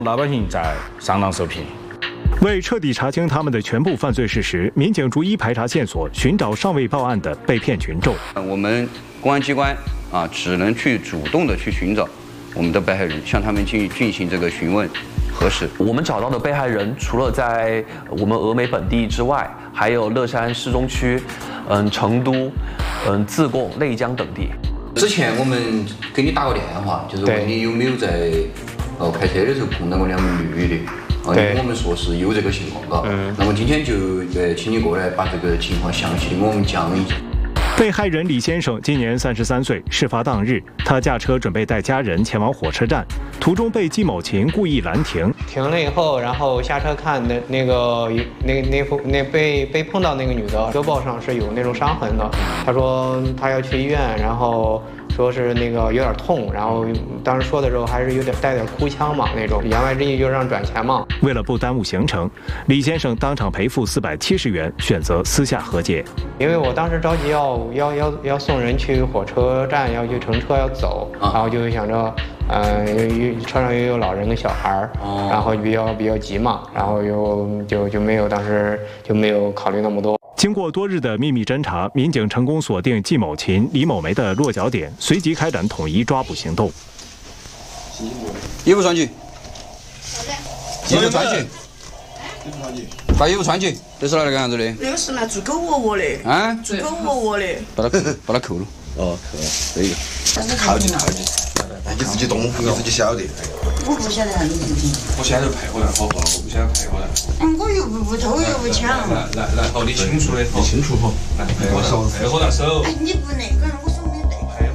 老百姓在上当受骗。 为彻底查清他们的全部犯罪事实，民警逐一排查线索，寻找尚未报案的被骗群众。 我们公安机关只能去主动的去寻找我们的被害人，向他们进行这个询问核实。 我们找到的被害人，除了在我们峨眉本地之外，还有乐山市中区、成都、自贡、内江等地。 之前我们给你打过电话，就是问你有没有在开车的时候碰到过2名女的。我们说是有这个情况，那么今天就请你过来把这个情况详细的给我们讲一下。 被害人李先生今年33岁，事发当日，他驾车准备带家人前往火车站，途中被季某琴故意拦停。 停了以后，然后下车看被碰到那个女的胳膊上是有那种伤痕的。他说他要去医院，然后说是那个有点痛，然后当时说的时候还是带点哭腔嘛那种，言外之意就是让转钱嘛。 为了不耽误行程，李先生当场赔付470元，选择私下和解。 因为我当时着急要送人去火车站，要去乘车要走，然后就想着，车上又有老人跟小孩，然后比较急嘛，然后就没有当时就没有考虑那么多。 经过多日的秘密侦查，民警成功锁定季某琴、李某梅的落脚点，随即开展统一抓捕行动。 衣服穿起， 衣服穿起，把衣服穿起，这是哪个样子的？ 那个是拿猪狗窝的，猪狗窝的， 把它扣了。 哦，扣了，这个。靠近，你自己懂，你自己晓得。 我不晓得啥子事情。 我现在就配合人好多了，我不晓得配合人。 我又不偷又不抢。 来，好，你清楚的，你清楚好。来，配合人手。 哎，你不那个，我说没对。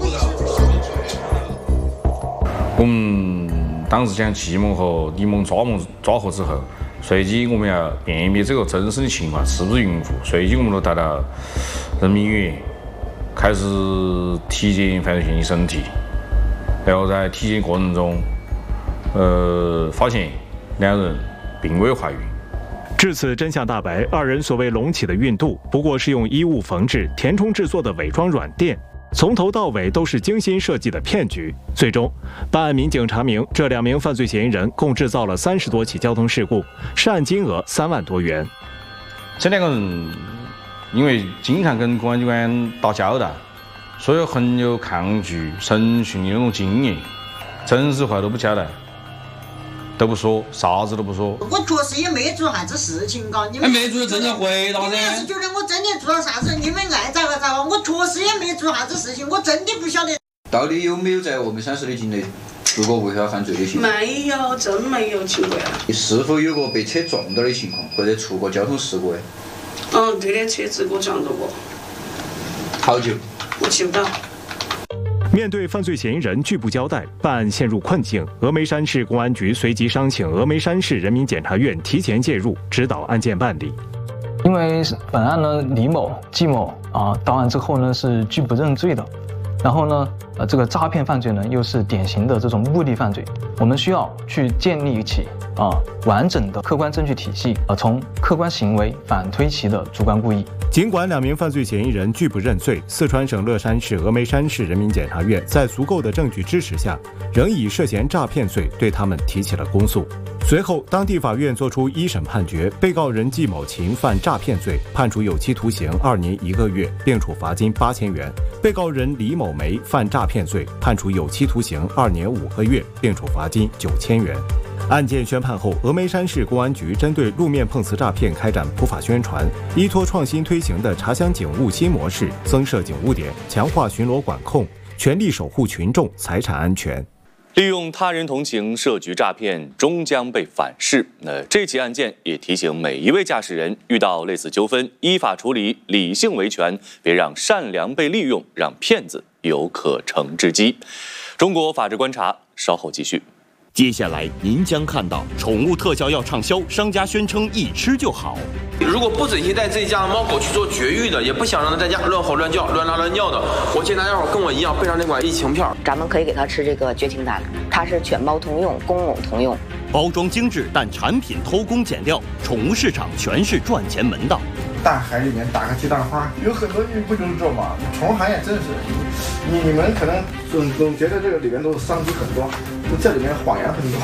我们当时将季某和李某抓获之后，随即我们要辨别这个真实的情况是不是孕妇，随即我们都带到人民医院，开始体检犯罪嫌疑身体，然后在体检过程中，发现2人并未怀孕。 至此真相大白，2人所谓隆起的孕肚，不过是用衣物缝制、填充制作的伪装软垫，从头到尾都是精心设计的骗局。最终，办案民警查明，这2名犯罪嫌疑人共制造了30多起交通事故，涉案金额3万多元。 这2个人因为经常跟公安机关打交道，所以很有抗拒审讯的那种经验，真实话都不交代，都不说，啥子都不说。 我确实也没做啥子事情，嘎，你们没做正常回答噻。 你们要是觉得我真的做了啥子，你们爱咋个咋个，我确实也没做啥子事情，我真的不晓得。 到底有没有在峨眉山市的境内做过违法犯罪的行为？ 没有，真没有情况。 你是否有过被车撞到的情况，或者出过交通事故？ 对的，车子给我撞到过。 好久？ 我记不到。 面对犯罪嫌疑人拒不交代，办案陷入困境，峨眉山市公安局随即商请峨眉山市人民检察院提前介入，指导案件办理。 因为本案呢，李某、季某到案之后呢是拒不认罪的，然后呢，这个诈骗犯罪呢又是典型的这种目的犯罪，我们需要去建立起完整的客观证据体系，从客观行为反推其的主观故意。 尽管2名犯罪嫌疑人拒不认罪，四川省乐山市峨眉山市人民检察院在足够的证据支持下，仍以涉嫌诈骗罪对他们提起了公诉。随后，当地法院作出一审判决，被告人季某琴犯诈骗罪，判处有期徒刑2年1个月，并处罚金8000元；被告人李某梅犯诈骗罪，判处有期徒刑2年5个月，并处罚金9000元。案件宣判后，峨眉山市公安局针对路面碰瓷诈骗开展普法宣传，依托创新推行的查乡警务新模式，增设警务点，强化巡逻管控，全力守护群众财产安全。 利用他人同情设局诈骗，终将被反噬。这起案件也提醒每一位驾驶人，遇到类似纠纷，依法处理，理性维权，别让善良被利用，让骗子有可乘之机。中国法治观察稍后继续。 接下来您将看到宠物特效药畅销，商家宣称一吃就好。 如果不仔细带自己家的猫狗去做绝育的，也不想让它在家乱吼乱叫、乱拉乱尿的，我建议大家伙跟我一样备上那款益情片。 咱们可以给它吃这个绝情丹，它是犬猫通用，公狗通用。 包装精致，但产品偷工减料，宠物市场全是赚钱门道。 大海里面打个鸡蛋花，有很多人不就是这嘛？宠物行业真是，你们可能总觉得这个里面都是商机很多，这里面谎言很多。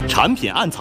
产品暗藏